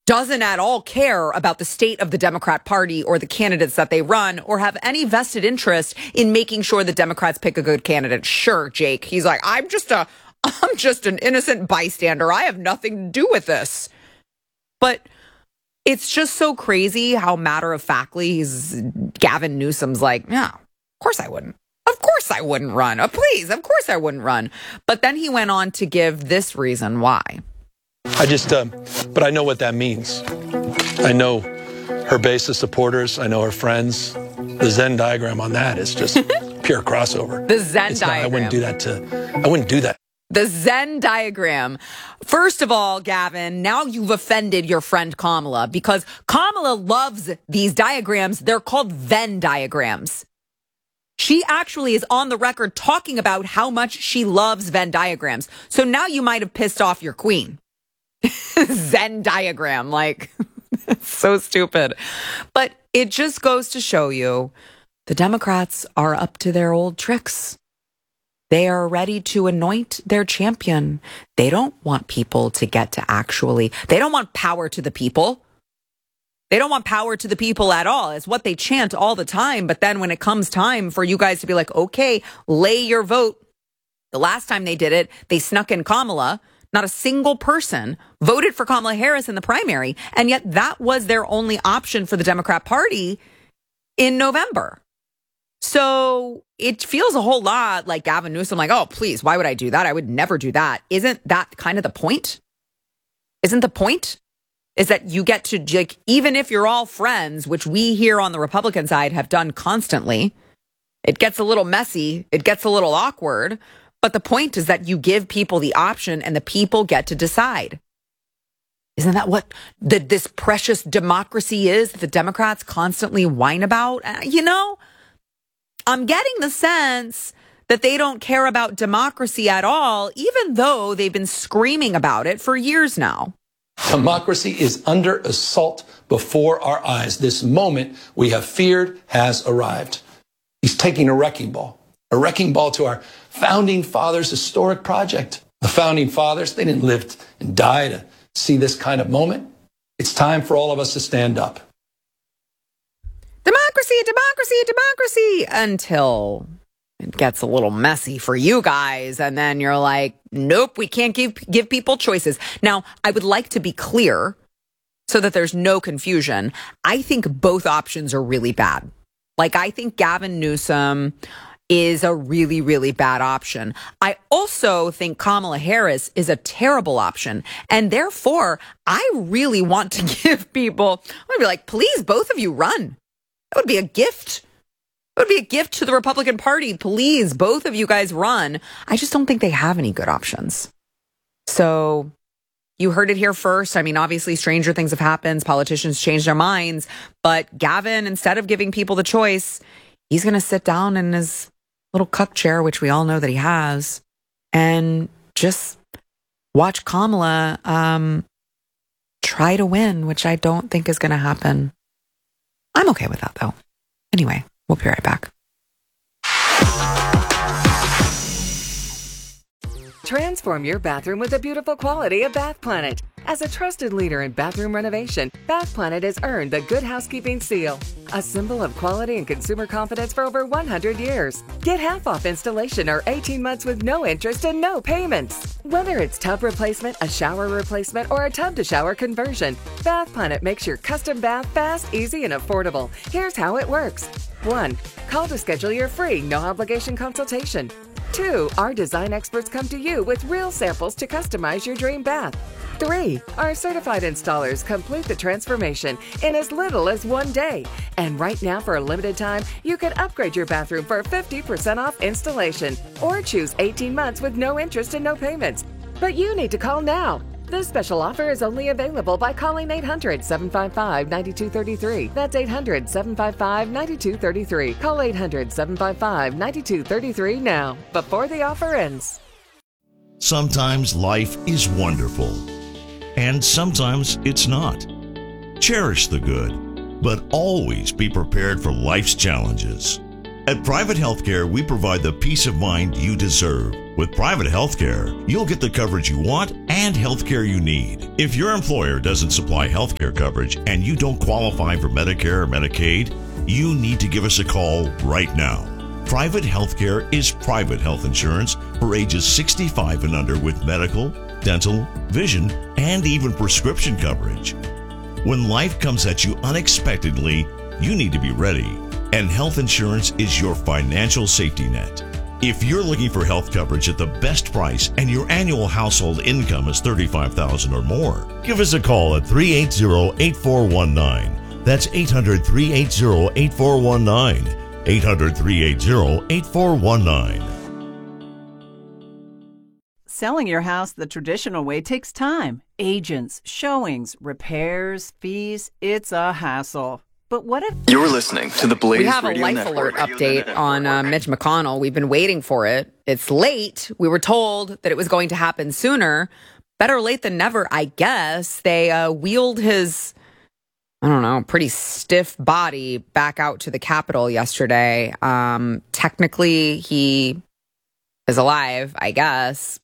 doesn't at all care about the state of the Democrat Party or the candidates that they run or have any vested interest in making sure the Democrats pick a good candidate. Sure, Jake. He's like, I'm just an innocent bystander. I have nothing to do with this. But it's just so crazy how matter-of-factly Gavin Newsom's like, yeah, of course I wouldn't. Of course I wouldn't run. Please, of course I wouldn't run. But then he went on to give this reason why. But I know what that means. I know her base of supporters. I know her friends. The Venn diagram on that is just pure crossover. The Venn diagram. I wouldn't do that. The Venn diagram. First of all, Gavin, now you've offended your friend Kamala because Kamala loves these diagrams. They're called Venn diagrams. She actually is on the record talking about how much she loves Venn diagrams. So now you might have pissed off your queen. Venn diagram, like, so stupid. But it just goes to show you the Democrats are up to their old tricks. They are ready to anoint their champion. They don't want people to get to they don't want power to the people. They don't want power to the people at all. It's what they chant all the time. But then when it comes time for you guys to be like, okay, lay your vote. The last time they did it, they snuck in Kamala. Not a single person voted for Kamala Harris in the primary. And yet that was their only option for the Democrat Party in November. So it feels a whole lot like Gavin Newsom, like, oh, please, why would I do that? I would never do that. Isn't that kind of the point? Isn't the point? Is that you get to, like, even if you're all friends, which we here on the Republican side have done constantly, it gets a little messy. It gets a little awkward. But the point is that you give people the option and the people get to decide. Isn't that what this precious democracy is that the Democrats constantly whine about? I'm getting the sense that they don't care about democracy at all, even though they've been screaming about it for years now. Democracy is under assault before our eyes. This moment we have feared has arrived. He's taking a wrecking ball to our founding fathers' historic project. The founding fathers, they didn't live and die to see this kind of moment. It's time for all of us to stand up. Democracy, democracy, democracy, until it gets a little messy for you guys. And then you're like, nope, we can't give people choices. Now, I would like to be clear so that there's no confusion. I think both options are really bad. Like, I think Gavin Newsom is a really, really bad option. I also think Kamala Harris is a terrible option. And therefore, I really want to give people, I'm going to be like, please, both of you run. That would be a gift. It would be a gift to the Republican Party. Please, both of you guys run. I just don't think they have any good options. So you heard it here first. I mean, obviously, stranger things have happened. Politicians change their minds. But Gavin, instead of giving people the choice, he's going to sit down in his little cup chair, which we all know that he has, and just watch Kamala try to win, which I don't think is going to happen. I'm okay with that, though. Anyway, we'll be right back. Transform your bathroom with the beautiful quality of Bath Planet. As a trusted leader in bathroom renovation, Bath Planet has earned the Good Housekeeping seal, a symbol of quality and consumer confidence for over 100 years. Get half off installation or 18 months with no interest and no payments. Whether it's tub replacement, a shower replacement, or a tub-to-shower conversion, Bath Planet makes your custom bath fast, easy, and affordable. Here's how it works. 1. Call to schedule your free, no-obligation consultation. 2. Our design experts come to you with real samples to customize your dream bath. 3. Our certified installers complete the transformation in as little as 1 day. And right now, for a limited time, you can upgrade your bathroom for 50% off installation or choose 18 months with no interest and no payments. But you need to call now. This special offer is only available by calling 800-755-9233. That's 800-755-9233. Call 800-755-9233 now, before the offer ends. Sometimes life is wonderful, and sometimes it's not. Cherish the good, but always be prepared for life's challenges. At Private Healthcare, we provide the peace of mind you deserve With private healthcare, you'll get the coverage you want and healthcare you need. If your employer doesn't supply healthcare coverage and you don't qualify for Medicare or Medicaid, you need to give us a call right now. Private healthcare is private health insurance for ages 65 and under with medical, dental, vision, and even prescription coverage. When life comes at you unexpectedly, you need to be ready, and health insurance is your financial safety net. If you're looking for health coverage at the best price and your annual household income is $35,000 or more, give us a call at 380-8419. That's 800-380-8419. 800-380-8419. Selling your house the traditional way takes time. Agents, showings, repairs, fees. It's a hassle. But what if... You're listening to the Blaze We have a Radio Life Network. Alert update on Mitch McConnell. We've been waiting for it. It's late. We were told that it was going to happen sooner. Better late than never, I guess. They wheeled his, I don't know, pretty stiff body back out to the Capitol yesterday. Technically, he is alive, I guess.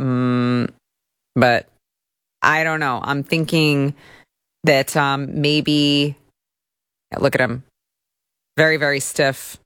But I don't know. I'm thinking that maybe... Look at him. Very, very stiff.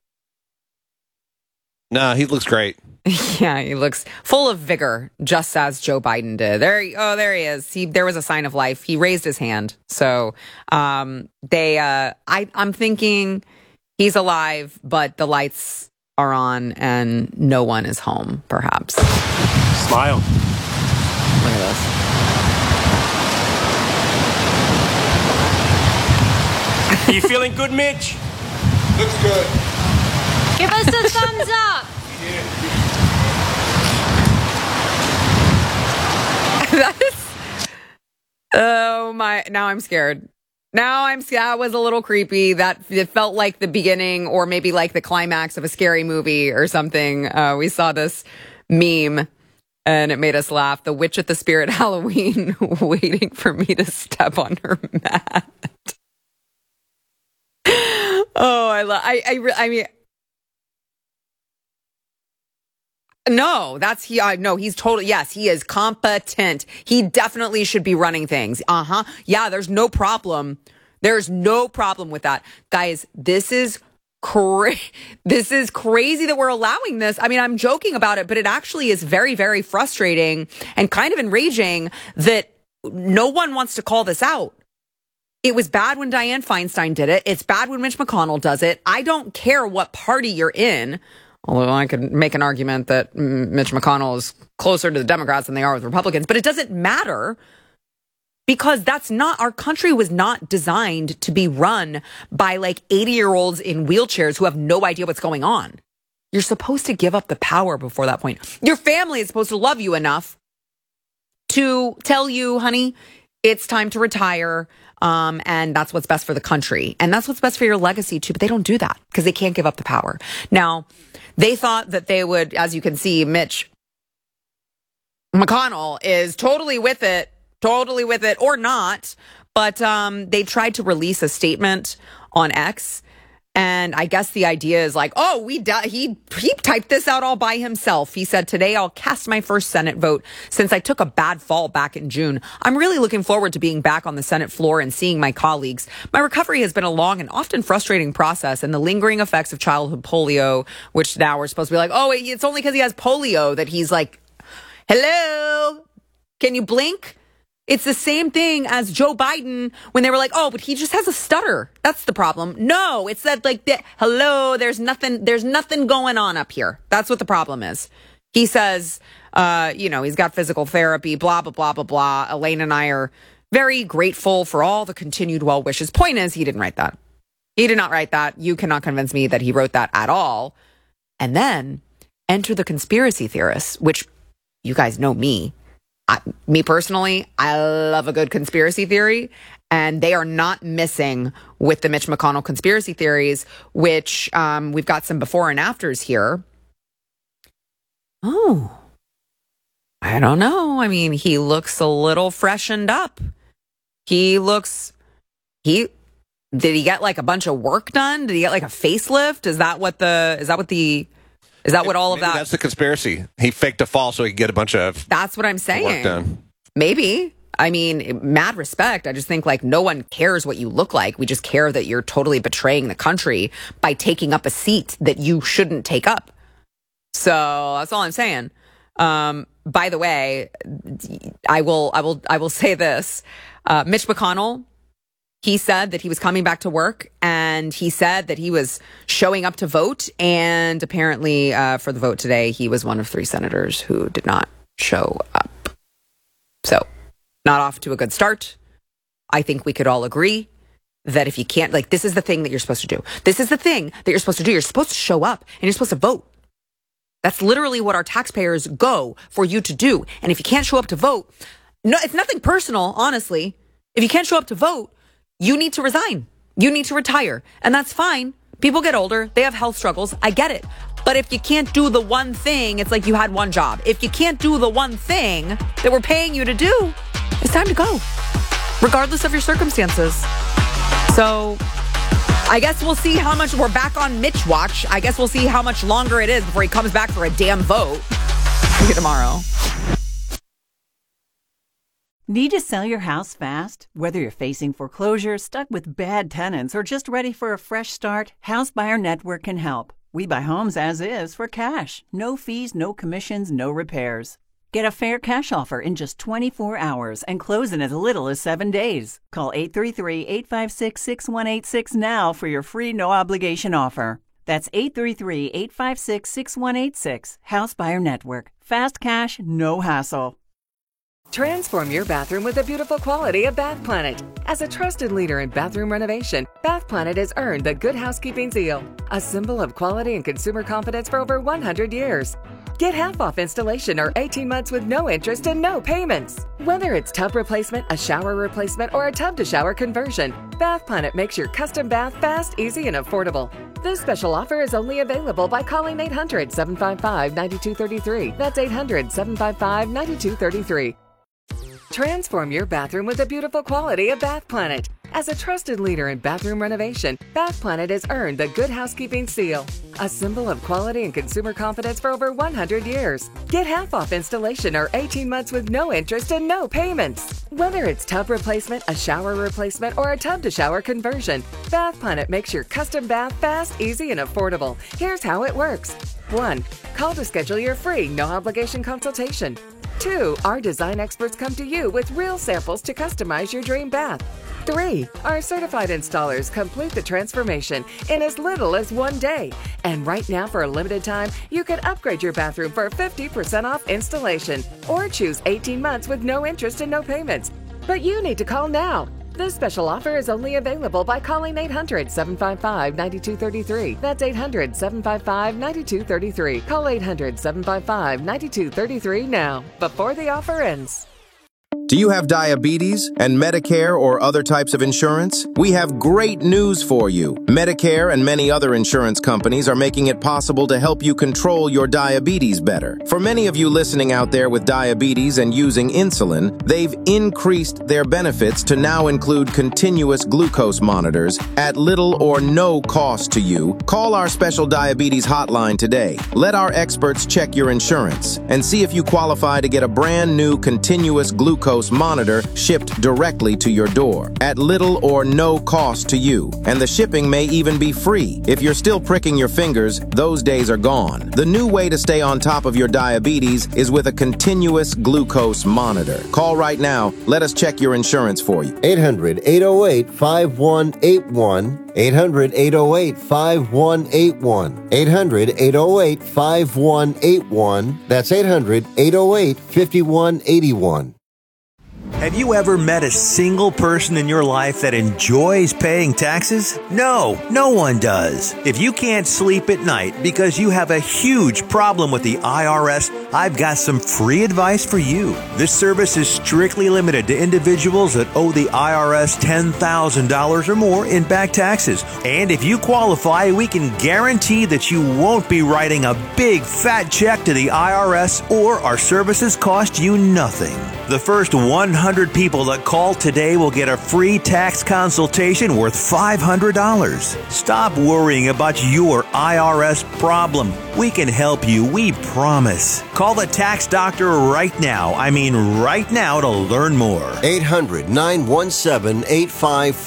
No, he looks great. Yeah, he looks full of vigor, just as Joe Biden did. There he is. There was a sign of life. He raised his hand. So I'm thinking he's alive, but the lights are on and no one is home, perhaps. Smile. Look at this. You feeling good, Mitch? Looks good. Give us a thumbs up. That is... Oh my... Now I'm scared. That was a little creepy. It felt like the beginning or maybe like the climax of a scary movie or something. We saw this meme and it made us laugh. The witch at the Spirit Halloween waiting for me to step on her mat. Oh, I mean, no, he's totally, yes, he is competent. He definitely should be running things. Yeah, there's no problem. There's no problem with that. Guys, this is crazy that we're allowing this. I mean, I'm joking about it, but it actually is very, very frustrating and kind of enraging that no one wants to call this out. It was bad when Dianne Feinstein did it. It's bad when Mitch McConnell does it. I don't care what party you're in, although I could make an argument that Mitch McConnell is closer to the Democrats than they are with Republicans. But it doesn't matter because our country was not designed to be run by like 80-year-olds in wheelchairs who have no idea what's going on. You're supposed to give up the power before that point. Your family is supposed to love you enough to tell you, honey, it's time to retire. And that's what's best for the country. And that's what's best for your legacy too. But they don't do that because they can't give up the power. Now, they thought that they would, as you can see, Mitch McConnell is totally with it or not. But they tried to release a statement on X. And I guess the idea is like, oh, he typed this out all by himself. He said, today I'll cast my first Senate vote since I took a bad fall back in June. I'm really looking forward to being back on the Senate floor and seeing my colleagues. My recovery has been a long and often frustrating process, and the lingering effects of childhood polio, which now we're supposed to be like, oh, it's only because he has polio that he's like, hello, can you blink? It's the same thing as Joe Biden when they were like, oh, but he just has a stutter. That's the problem. No, it's that like, hello, there's nothing going on up here. That's what the problem is. He says, he's got physical therapy, blah, blah, blah, blah, blah. Elaine and I are very grateful for all the continued well wishes. Point is, he didn't write that. He did not write that. You cannot convince me that he wrote that at all. And then enter the conspiracy theorists, which you guys know me. Me personally, I love a good conspiracy theory, and they are not missing with the Mitch McConnell conspiracy theories, which we've got some before and afters here. Oh, I don't know. I mean, he looks a little freshened up. Did he get like a bunch of work done? Did he get like a facelift? Is that what the Is that what all of Maybe that? That's the conspiracy. He faked a fall so he could get a bunch of That's what I'm work saying. done. Maybe. I mean, mad respect. I just think like no one cares what you look like. We just care that you're totally betraying the country by taking up a seat that you shouldn't take up. So that's all I'm saying. By the way, I will say this. Mitch McConnell, he said that he was coming back to work, and he said that he was showing up to vote. And apparently, for the vote today, he was one of 3 senators who did not show up. So, not off to a good start. I think we could all agree that if you can't, like, this is the thing that you're supposed to do. This is the thing that you're supposed to do. You're supposed to show up and you're supposed to vote. That's literally what our taxpayers go for you to do. And if you can't show up to vote, no, it's nothing personal, honestly. If you can't show up to vote, you need to resign. You need to retire. And that's fine. People get older. They have health struggles. I get it. But if you can't do the one thing, it's like you had one job. If you can't do the one thing that we're paying you to do, it's time to go, regardless of your circumstances. So I guess we'll see how much we're back on Mitch watch. I guess we'll see how much longer it is before he comes back for a damn vote. See you tomorrow. Need to sell your house fast? Whether you're facing foreclosure, stuck with bad tenants, or just ready for a fresh start, House Buyer Network can help. We buy homes as is for cash. No fees, no commissions, no repairs. Get a fair cash offer in just 24 hours and close in as little as 7 days. Call 833-856-6186 now for your free no-obligation offer. That's 833-856-6186. House Buyer Network. Fast cash, no hassle. Transform your bathroom with the beautiful quality of Bath Planet. As a trusted leader in bathroom renovation, Bath Planet has earned the Good Housekeeping seal, a symbol of quality and consumer confidence for over 100 years. Get half off installation or 18 months with no interest and no payments. Whether it's tub replacement, a shower replacement, or a tub-to-shower conversion, Bath Planet makes your custom bath fast, easy, and affordable. This special offer is only available by calling 800-755-9233. That's 800-755-9233. Transform your bathroom with the beautiful quality of Bath Planet. As a trusted leader in bathroom renovation, Bath Planet has earned the Good Housekeeping seal, a symbol of quality and consumer confidence for over 100 years. Get half off installation or 18 months with no interest and no payments. Whether it's tub replacement, a shower replacement, or a tub-to-shower conversion, Bath Planet makes your custom bath fast, easy, and affordable. Here's how it works. 1. Call to schedule your free, no-obligation consultation. 2. Our design experts come to you with real samples to customize your dream bath. 3. Our certified installers complete the transformation in as little as 1 day. And right now, for a limited time, you can upgrade your bathroom for 50% off installation or choose 18 months with no interest and no payments. But you need to call now. This special offer is only available by calling 800-755-9233. That's 800-755-9233. Call 800-755-9233 now, before the offer ends. Do you have diabetes and Medicare or other types of insurance? We have great news for you. Medicare and many other insurance companies are making it possible to help you control your diabetes better. For many of you listening out there with diabetes and using insulin, they've increased their benefits to now include continuous glucose monitors at little or no cost to you. Call our special diabetes hotline today. Let our experts check your insurance and see if you qualify to get a brand new continuous glucose monitor shipped directly to your door at little or no cost to you. And the shipping may even be free. If you're still pricking your fingers, those days are gone. The new way to stay on top of your diabetes is with a continuous glucose monitor. Call right now. Let us check your insurance for you. 800-808-5181. 800-808-5181. 800-808-5181. That's 800-808-5181. Have you ever met a single person in your life that enjoys paying taxes? No, no one does. If you can't sleep at night because you have a huge problem with the IRS, I've got some free advice for you. This service is strictly limited to individuals that owe the IRS $10,000 or more in back taxes. And if you qualify, we can guarantee that you won't be writing a big fat check to the IRS, or our services cost you nothing. The first 100 people that call today will get a free tax consultation worth $500. Stop worrying about your IRS problem. We can help you, we promise. Call the tax doctor right now. I mean right now to learn more. 800-917-85